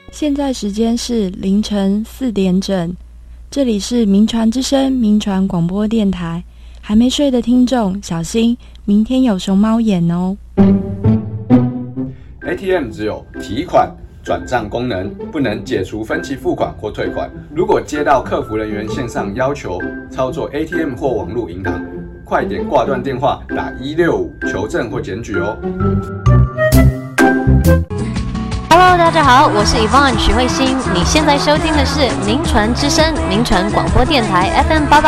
现在时间是凌晨4点整，这里是民传之声民传广播电台。还没睡的听众小心，明天有熊猫眼哦。 ATM 只有提款、转账功能，不能解除分期付款或退款。如果接到客服人员线上要求操作 ATM 或网络银行，快点挂断电话，打165求证或检举哦。 Hello， 大家好，我是 Yvonne 许慧欣，你现在收听的是民传之声民传广播电台 FM88